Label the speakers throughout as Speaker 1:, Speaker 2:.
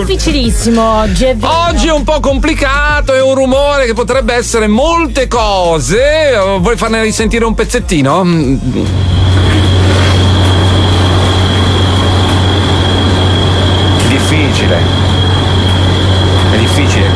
Speaker 1: difficilissimo oggi, è vero.
Speaker 2: Oggi è un po' complicato, è un rumore che potrebbe essere molte cose. Vuoi farne risentire un pezzettino? Difficile. È difficile.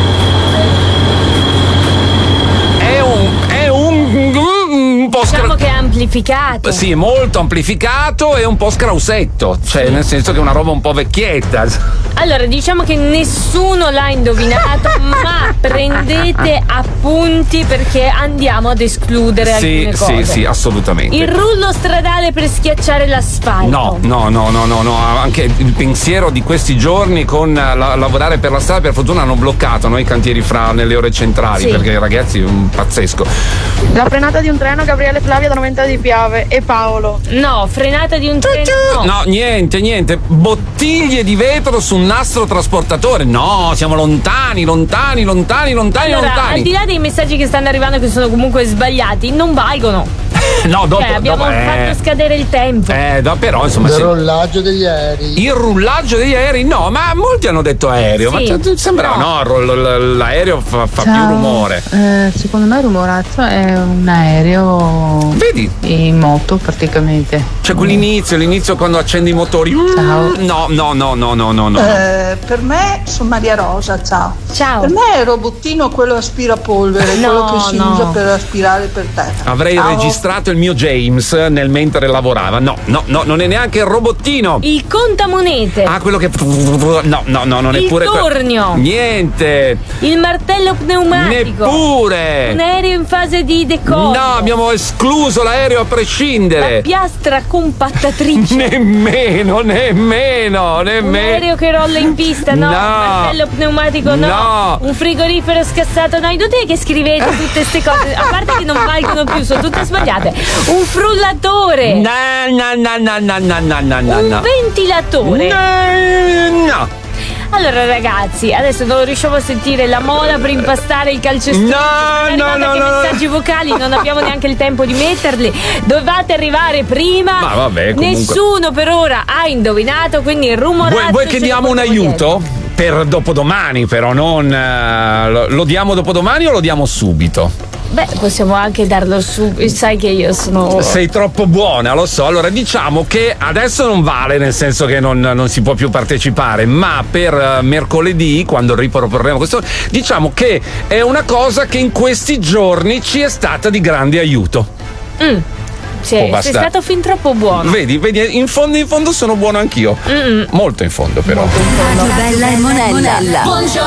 Speaker 2: È un po'
Speaker 1: Diciamo che è amplificato.
Speaker 2: Sì, molto amplificato e un po' scrausetto, cioè nel senso che è una roba un po' vecchietta.
Speaker 1: Allora, diciamo che nessuno l'ha indovinato, ma prendete appunti perché andiamo ad escludere alcune cose.
Speaker 2: Sì, assolutamente.
Speaker 1: Il rullo stradale per schiacciare l'asfalto.
Speaker 2: No, anche il pensiero di questi giorni con lavorare per la strada, per fortuna hanno bloccato noi cantieri nelle ore centrali, perché ragazzi è un pazzesco.
Speaker 3: La frenata di un treno, Gabriele Flavia da Noventa di Piave e Paolo.
Speaker 1: No, frenata di un treno.
Speaker 2: No, niente. Bottiglie di vetro su un nastro trasportatore. No, siamo lontani.
Speaker 1: Allora, al di là dei messaggi che stanno arrivando, che sono comunque sbagliati, non valgono.
Speaker 2: No,
Speaker 1: abbiamo fatto scadere il tempo.
Speaker 2: Però insomma.
Speaker 4: Il rullaggio degli aerei.
Speaker 2: Il rullaggio degli aerei? No, ma molti hanno detto aereo.
Speaker 1: Sì,
Speaker 2: ma sembra l'aereo fa più rumore.
Speaker 5: Secondo me rumorazzo è un aereo.
Speaker 2: Vedi?
Speaker 5: In moto praticamente.
Speaker 2: Cioè l'inizio quando accendi i motori.
Speaker 5: Ciao.
Speaker 2: No.
Speaker 6: Per me sono Maria Rosa, ciao.
Speaker 1: Per
Speaker 6: me è il robottino quello aspirapolvere, quello che si usa per aspirare per terra.
Speaker 2: Avrei registrato il mio James nel mentre lavorava. No, non è neanche il robottino.
Speaker 1: Il contamonete.
Speaker 2: Ah, quello che. No, non è pure.
Speaker 1: Il tornio.
Speaker 2: Niente.
Speaker 1: Il martello pneumatico.
Speaker 2: Neppure.
Speaker 1: Un aereo in fase di decollo.
Speaker 2: No, abbiamo escluso l'aereo a prescindere.
Speaker 1: La piastra compattatrice.
Speaker 2: Nemmeno.
Speaker 1: Un aereo che rolla in pista, no. Martello pneumatico, no. Un frigorifero scassato, no. Inutile che scrivete tutte queste cose, a parte che non valgono più, sono tutte sbagliate. Un frullatore.
Speaker 2: No.
Speaker 1: Un ventilatore.
Speaker 2: No.
Speaker 1: Allora ragazzi, adesso non riusciamo a sentire la mola per impastare il calcestruzzo.
Speaker 2: No.
Speaker 1: Messaggi vocali, non abbiamo neanche il tempo di metterli. Dovevate arrivare prima.
Speaker 2: Ma vabbè, comunque.
Speaker 1: Nessuno per ora ha indovinato, quindi il rumorazzo.
Speaker 2: Vuoi che diamo un aiuto? Per dopodomani, però non. Lo diamo dopodomani o lo diamo subito?
Speaker 1: Beh, possiamo anche darlo subito. Sai che io sono.
Speaker 2: Sei troppo buona, lo so. Allora diciamo che adesso non vale, nel senso che non si può più partecipare, ma per mercoledì, quando riproporremo questo, diciamo che è una cosa che in questi giorni ci è stata di grande aiuto.
Speaker 1: Sei stato fin troppo buono.
Speaker 2: Vedi, in fondo sono buono anch'io. Molto in fondo, però.
Speaker 7: Radio Bella e Monella.